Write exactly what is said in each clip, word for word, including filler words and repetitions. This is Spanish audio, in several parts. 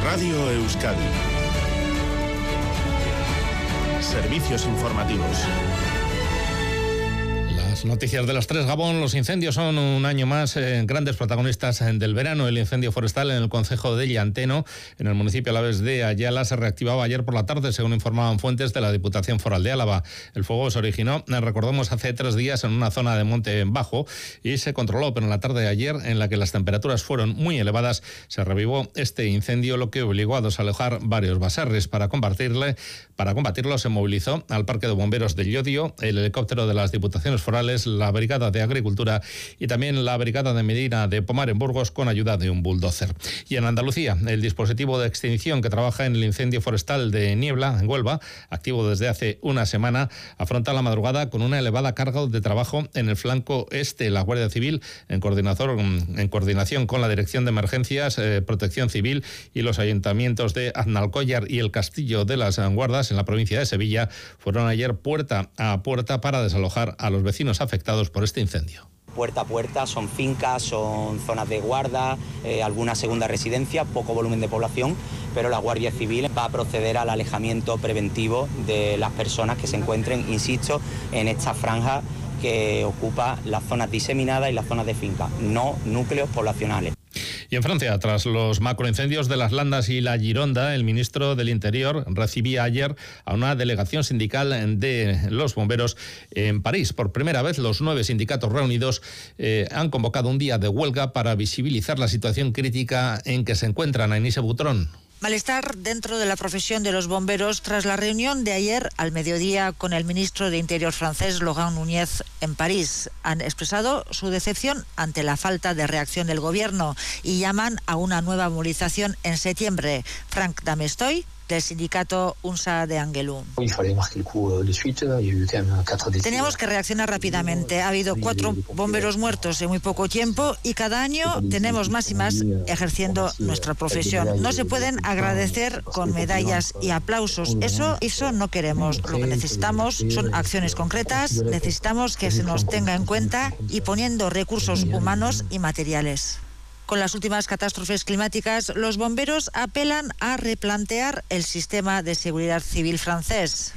Radio Euskadi. Servicios informativos. Noticias de las tres, Gabón. Los incendios son un año más eh, grandes protagonistas del verano. El incendio forestal en el concejo de Llanteno, en el municipio alavés de Ayala, se reactivaba ayer por la tarde, según informaban fuentes de la Diputación Foral de Álava. El fuego se originó, eh, recordemos, hace tres días en una zona de monte bajo y se controló, pero en la tarde de ayer, en la que las temperaturas fueron muy elevadas, se revivó este incendio, lo que obligó a desalojar varios baserris. Para combatirle, para combatirlo se movilizó al Parque de Bomberos de Llodio, el helicóptero de las Diputaciones Forales, la Brigada de Agricultura y también la Brigada de Medina de Pomar en Burgos, con ayuda de un bulldozer. Y en Andalucía, el dispositivo de extinción que trabaja en el incendio forestal de Niebla, en Huelva, activo desde hace una semana, afronta la madrugada con una elevada carga de trabajo en el flanco este. La Guardia Civil, en coordinación, en coordinación con la Dirección de Emergencias, eh, Protección Civil y los ayuntamientos de Aznalcóllar y el Castillo de las Guardas, en la provincia de Sevilla, fueron ayer puerta a puerta para desalojar a los vecinos afectados por este incendio. Puerta a puerta, son fincas, son zonas de guarda, eh, alguna segunda residencia, poco volumen de población, pero la Guardia Civil va a proceder al alejamiento preventivo de las personas que se encuentren, insisto, en esta franja que ocupa las zonas diseminadas y las zonas de finca, no núcleos poblacionales. Y en Francia, tras los macroincendios de las Landas y la Gironda, el ministro del Interior recibía ayer a una delegación sindical de los bomberos en París. Por primera vez, los nueve sindicatos reunidos eh, han convocado un día de huelga para visibilizar la situación crítica en que se encuentran. Aníse Butrón. Malestar dentro de la profesión de los bomberos tras la reunión de ayer al mediodía con el ministro de Interior francés, Laurent Nunez, en París. Han expresado su decepción ante la falta de reacción del gobierno y llaman a una nueva movilización en septiembre. Franck Damestoy, del sindicato UNSA de Angelou. Teníamos que reaccionar rápidamente. Ha habido cuatro bomberos muertos en muy poco tiempo y cada año tenemos más y más ejerciendo nuestra profesión. No se pueden agradecer con medallas y aplausos. Eso, eso no queremos. Lo que necesitamos son acciones concretas. Necesitamos que se nos tenga en cuenta y poniendo recursos humanos y materiales. Con las últimas catástrofes climáticas, los bomberos apelan a replantear el sistema de seguridad civil francés.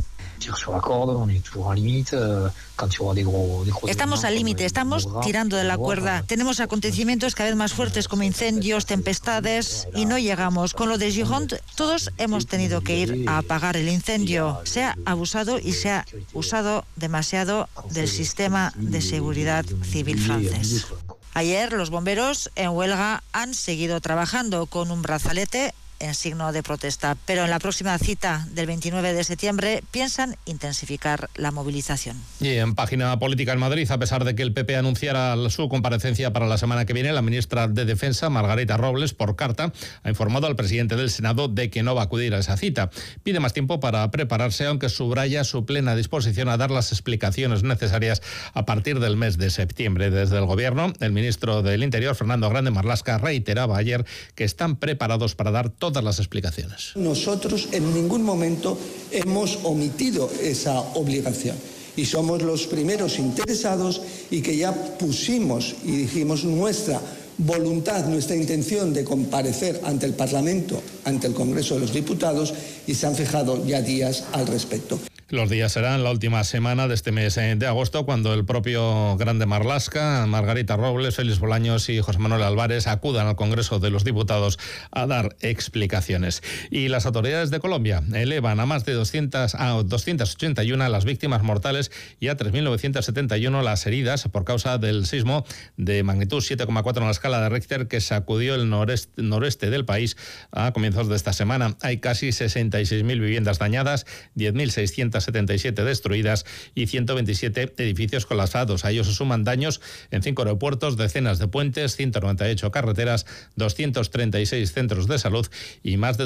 Estamos al límite, estamos tirando de la cuerda. Tenemos acontecimientos cada vez más fuertes como incendios, tempestades y no llegamos. Con lo de Gironde, todos hemos tenido que ir a apagar el incendio. Se ha abusado y se ha usado demasiado del sistema de seguridad civil francés. Ayer los bomberos en huelga han seguido trabajando con un brazalete en signo de protesta, pero en la próxima cita del veintinueve de septiembre piensan intensificar la movilización. Y en página política en Madrid, a pesar de que el P P anunciara su comparecencia para la semana que viene, la ministra de Defensa, Margarita Robles, por carta, ha informado al presidente del Senado de que no va a acudir a esa cita. Pide más tiempo para prepararse, aunque subraya su plena disposición a dar las explicaciones necesarias a partir del mes de septiembre. Desde el Gobierno, el ministro del Interior, Fernando Grande Marlaska, reiteraba ayer que están preparados para dar todo todas las explicaciones. Nosotros en ningún momento hemos omitido esa obligación y somos los primeros interesados y que ya pusimos y dijimos nuestra voluntad, nuestra intención de comparecer ante el Parlamento, ante el Congreso de los Diputados, y se han fijado ya días al respecto. Los días serán la última semana de este mes de agosto, cuando el propio Grande Marlaska, Margarita Robles, Félix Bolaños y José Manuel Álvarez acudan al Congreso de los Diputados a dar explicaciones. Y las autoridades de Colombia elevan a más de doscientas, a doscientas ochenta y una las víctimas mortales y a tres mil novecientas setenta y uno las heridas por causa del sismo de magnitud siete coma cuatro en la escala de Richter que sacudió el noreste, noreste del país a comienzos de esta semana. Hay casi sesenta y seis mil viviendas dañadas, diez mil seiscientas setenta y siete destruidas y ciento veintisiete edificios colapsados. A ellos se suman daños en cinco aeropuertos, decenas de puentes, ciento noventa y ocho carreteras, doscientos treinta y seis centros de salud y más de